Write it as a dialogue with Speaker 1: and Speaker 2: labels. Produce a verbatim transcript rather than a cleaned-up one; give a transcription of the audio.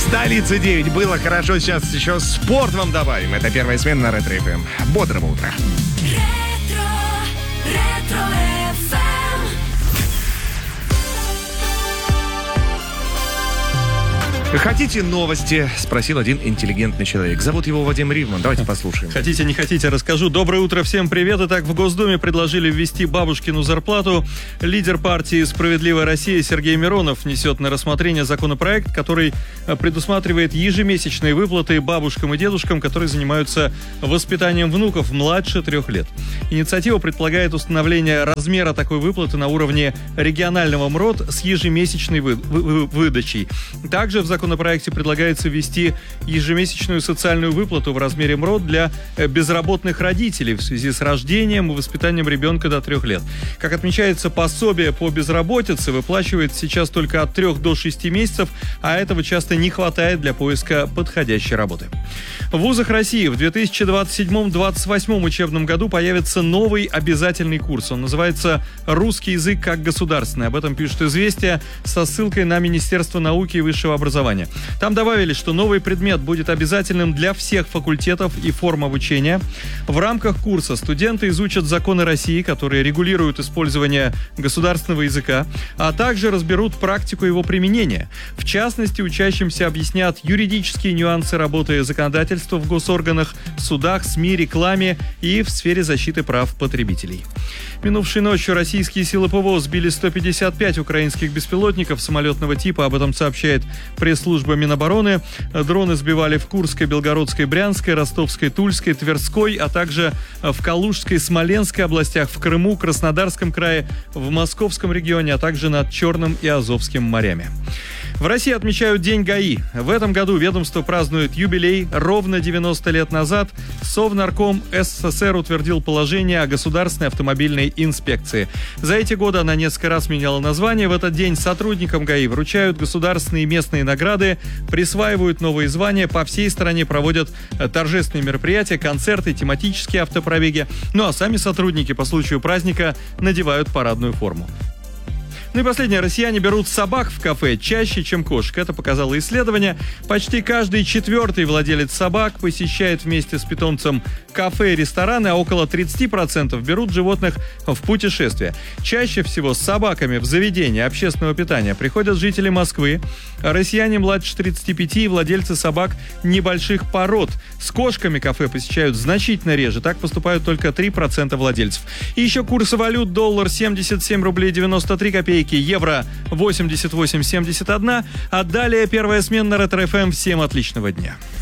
Speaker 1: Столица девять. Было хорошо, сейчас еще спорт вам добавим. Это первая смена на Ретро эф эм. Бодрого утра.
Speaker 2: Ретро, ретро эф эм.
Speaker 1: Хотите новости? Спросил один интеллигентный человек. Зовут его Вадим Ривман. Давайте послушаем.
Speaker 3: Хотите, не хотите, расскажу. Доброе утро, всем привет. Итак, в Госдуме предложили ввести бабушкину зарплату. Лидер партии «Справедливая Россия» Сергей Миронов несет на рассмотрение законопроект, который предусматривает ежемесячные выплаты бабушкам и дедушкам, которые занимаются воспитанием внуков младше трех лет. Инициатива предполагает установление размера такой выплаты на уровне регионального МРОТ с ежемесячной вы- вы- выдачей. Также в законопроекте предлагается ввести ежемесячную социальную выплату в размере МРОТ для безработных родителей в связи с рождением и воспитанием ребенка до трех лет. Как отмечается, пособие по безработице выплачивается сейчас только от трех до шести месяцев, а этого часто не хватает для поиска подходящей работы. В вузах России в две тысячи двадцать седьмом — двадцать восьмом учебном году появится новый обязательный курс. Он называется «Русский язык как государственный». Об этом пишут «Известия» со ссылкой на Министерство науки и высшего образования. Там добавили, что новый предмет будет обязательным для всех факультетов и форм обучения. В рамках курса студенты изучат законы России, которые регулируют использование государственного языка, а также разберут практику его применения. В частности, учащимся объяснят юридические нюансы работы законодательства в госорганах, судах, СМИ, рекламе и в сфере защиты прав потребителей. Минувшей ночью российские силы ПВО сбили сто пятьдесят пять украинских беспилотников самолетного типа. Об этом сообщает пресс-служба Минобороны. Дроны сбивали в Курской, Белгородской, Брянской, Ростовской, Тульской, Тверской, а также в Калужской, Смоленской областях, в Крыму, Краснодарском крае, в Московском регионе, а также над Черным и Азовским морями. В России отмечают День ГАИ. В этом году ведомство празднует юбилей. Ровно девяносто лет назад Совнарком СССР утвердил положение о государственной автомобильной инспекции. За эти годы она несколько раз меняла название. В этот день сотрудникам ГАИ вручают государственные и местные награды, присваивают новые звания, по всей стране проводят торжественные мероприятия, концерты, тематические автопробеги. Ну а сами сотрудники по случаю праздника надевают парадную форму. Ну и последнее. Россияне берут собак в кафе чаще, чем кошек. Это показало исследование. Почти каждый четвертый владелец собак посещает вместе с питомцем кафе и рестораны, а около тридцать процентов берут животных в путешествия. Чаще всего с собаками в заведения общественного питания приходят жители Москвы. Россияне младше тридцати пяти и владельцы собак небольших пород. С кошками кафе посещают значительно реже. Так поступают только три процента владельцев. И еще курсы валют: доллар семьдесят семь рублей девяносто три копейки, евро восемьдесят восемь семьдесят один. А далее первая смена на Ретро эф эм. Всем отличного дня.